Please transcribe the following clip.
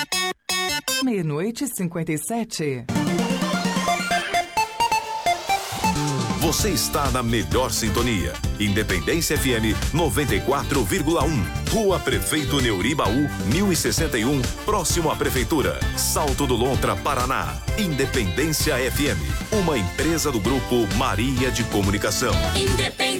Meia-noite e 57. Você está na melhor sintonia. Independência FM 94,1. Rua Prefeito Neuribaú, 1061, próximo à Prefeitura. Salto do Lontra, Paraná. Independência FM, uma empresa do Grupo Maria de Comunicação. Independência.